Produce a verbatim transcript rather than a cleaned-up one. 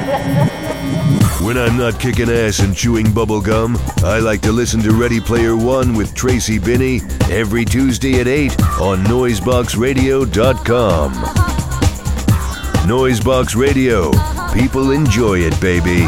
When I'm not kicking ass and chewing bubble gum, I like to listen to Ready Player One with Tracy Binney every Tuesday at eight on noisebox radio dot com. Noisebox Radio. People enjoy it, baby.